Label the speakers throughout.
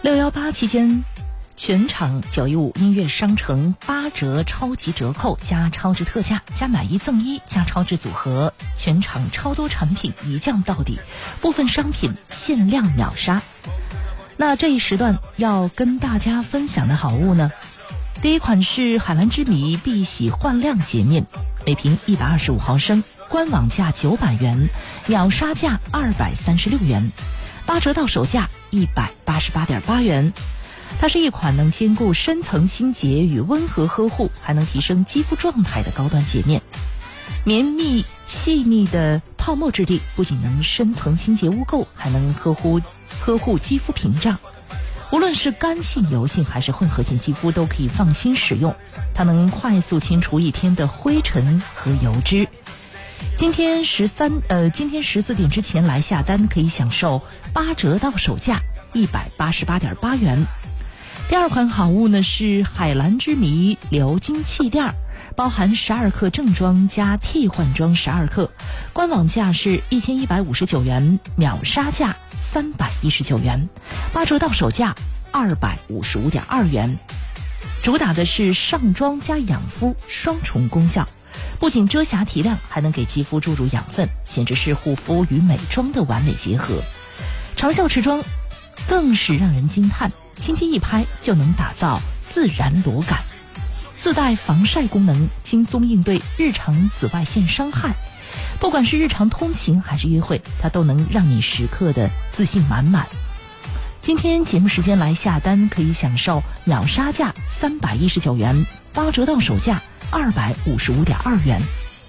Speaker 1: 618期间，全场915音乐商城8折超级折扣加超值特价加买一赠一加超值组合，全场超多产品一降到底，部分商品限量秒杀。那这一时段要跟大家分享的好物呢，第一款是海蓝之谜碧玺焕亮洁面，每瓶125毫升，官网价900元，秒杀价236元，8折到手价188.8元。它是一款能兼顾深层清洁与温和呵护，还能提升肌肤状态的高端洁面。绵密细腻的泡沫质地不仅能深层清洁污垢，还能呵护肌肤屏障。无论是干性、油性还是混合性肌肤都可以放心使用，它能快速清除一天的灰尘和油脂。今天14点之前来下单，可以享受8折到手价188.8元。第二款好物呢是海蓝之谜鎏金气垫，包含12克正装加替换装12克，官网价是1159元，秒杀价319元，8折到手价255.2元。主打的是上妆加养肤双重功效，不仅遮瑕提亮，还能给肌肤注入养分，简直是护肤与美妆的完美结合。长效持妆更是让人惊叹，轻轻一拍就能打造自然裸感，自带防晒功能，轻松应对日常紫外线伤害。不管是日常通勤还是约会，它都能让你时刻的自信满满。今天节目时间来下单，可以享受秒杀价319元，8折到手价255.2元。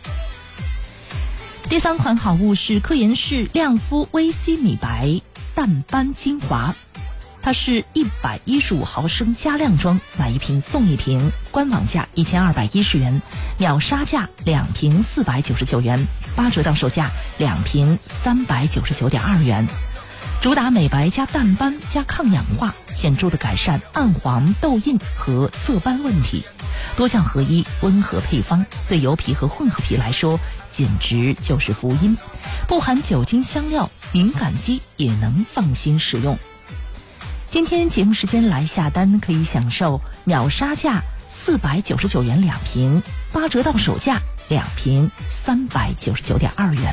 Speaker 1: 第三款好物是科颜氏亮肤 VC 米白淡斑精华，它是115毫升加量装，买一瓶送一瓶，官网价1210元，秒杀价2瓶499元，8折到手价2瓶399.2元。主打美白加淡斑加抗氧化，显著的改善暗黄、痘印和色斑问题，多项合一，温和配方，对油皮和混合皮来说简直就是福音。不含酒精香料，敏感肌也能放心使用。今天节目时间来下单，可以享受秒杀价499元2瓶，8折到手价2瓶399.2元。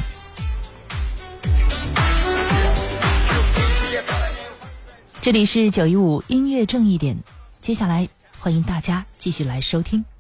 Speaker 1: 这里是915音乐正义点，接下来欢迎大家继续来收听。